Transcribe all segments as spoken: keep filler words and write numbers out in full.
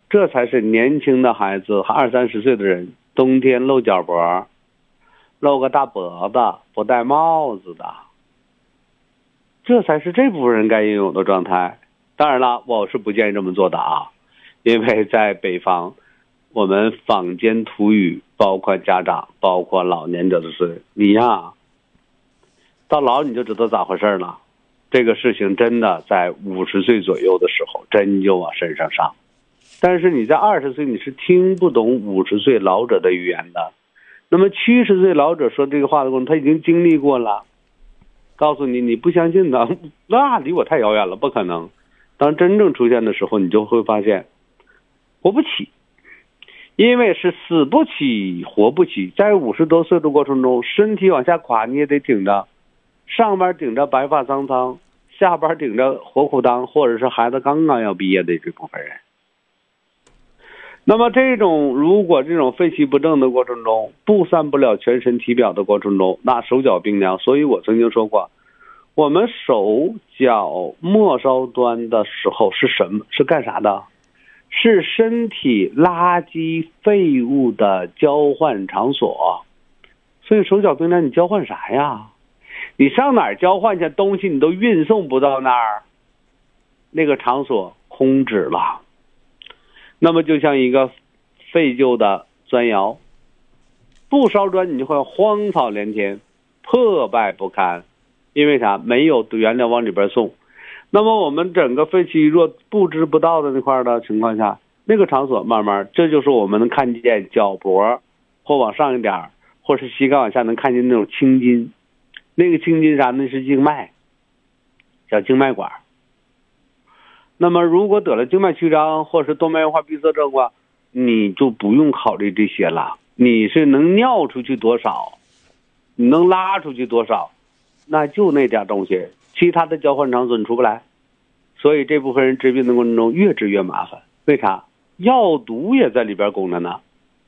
这才是年轻的孩子，二三十岁的人，冬天露脚脖，露个大脖子，不戴帽子的，这才是这部分人该拥有的状态。当然了，我是不建议这么做的啊，因为在北方，我们坊间土语，包括家长，包括老年者的事，你呀，到老你就知道咋回事了。这个事情真的在五十岁左右的时候，真就往身上上。但是你在二十岁，你是听不懂五十岁老者的语言的。那么七十岁老者说这个话的过程，他已经经历过了。告诉你，你不相信的，那离我太遥远了，不可能。当真正出现的时候，你就会发现，活不起，因为是死不起，活不起。在五十多岁的过程中，身体往下垮，你也得挺着。上班顶着白发苍苍，下班顶着活裤裆，或者是孩子刚刚要毕业的这部分人。那么这种如果这种肺气不正的过程中，不散不了全身体表的过程中，那手脚冰凉。所以我曾经说过，我们手脚末梢端的时候是什么？是干啥的？是身体垃圾废物的交换场所。所以手脚冰凉，你交换啥呀？你上哪儿交换去？东西你都运送不到那儿，那个场所空置了。那么就像一个废旧的砖窑，不烧砖你就会荒草连天，破败不堪。因为啥？没有原料往里边送。那么我们整个废气若布置不到的那块的情况下，那个场所慢慢，这就是我们能看见脚脖或往上一点，或是膝盖往下能看见那种青筋。那个青筋啥？那是静脉，叫静脉管。那么如果得了静脉曲张或是动脉硬化闭塞症的话，你就不用考虑这些了。你是能尿出去多少，你能拉出去多少，那就那点东西，其他的交换场所你出不来。所以这部分人治病的过程中越治越麻烦。为啥？药毒也在里边供着呢。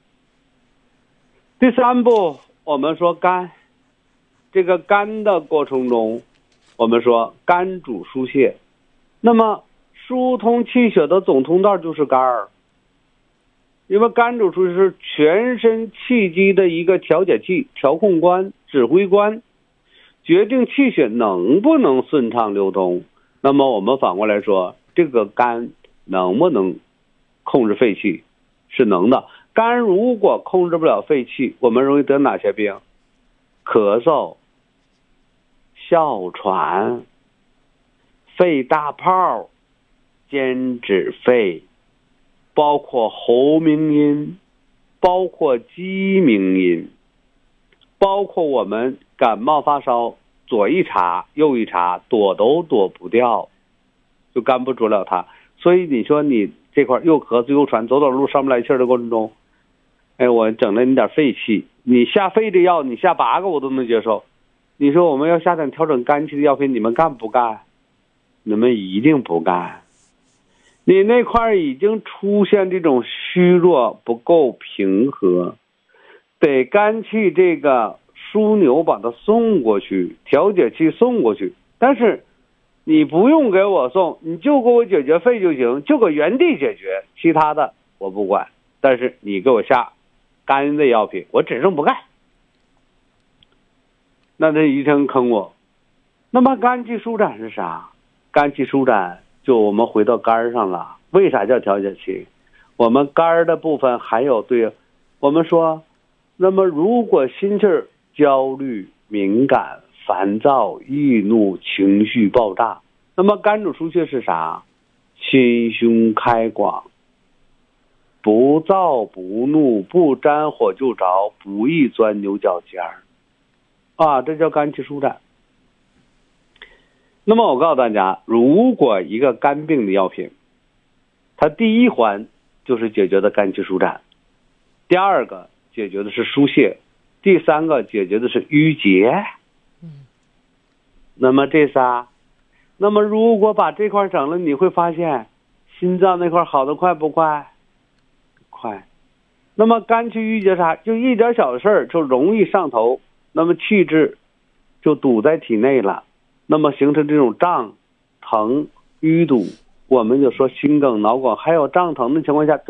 第三步，我们说肝。这个肝的过程中，我们说肝主疏泄，那么疏通气血的总通道就是肝儿。因为肝主疏泄是全身气机的一个调节器、调控官、指挥官，决定气血能不能顺畅流通。那么我们反过来说，这个肝能不能控制肺气？是能的。肝如果控制不了肺气，我们容易得哪些病？咳嗽、哮喘、肺大泡、间质肺，包括喉鸣音，包括鸡鸣音，包括我们感冒发烧，左一茬右一茬，躲都躲不掉，就干不住了它。所以你说你这块又咳嗽又喘，走走路上不来气儿的过程中，哎，我整了你点肺气，你下肺的药你下八个我都能接受。你说我们要下点调整肝气的药品，你们干不干？你们一定不干。你那块已经出现这种虚弱不够平和，得肝气这个枢纽把它送过去，调节气送过去。但是你不用给我送，你就给我解决肺就行，就搁原地解决，其他的我不管。但是你给我下肝的药品，我只剩不干。那这医生坑我。那么肝气舒展是啥？肝气舒展就我们回到肝上了。为啥叫调节气？我们肝的部分还有对我们说，那么如果心气儿焦虑、敏感、烦躁、易怒、情绪爆炸，那么肝主疏泄是啥？心胸开广，不躁不怒，不沾火就着，不易钻牛角尖儿啊，这叫肝气舒展。那么我告诉大家，如果一个肝病的药品，它第一环就是解决的肝气舒展，第二个解决的是疏泄，第三个解决的是淤结。嗯，那么这仨，那么如果把这块整了，你会发现心脏那块好得快不快？快。那么肝气郁结啥？就一点小事儿就容易上头，那么气滞就堵在体内了，那么形成这种胀、疼、淤堵，我们就说心梗、脑梗，还有胀疼的情况下就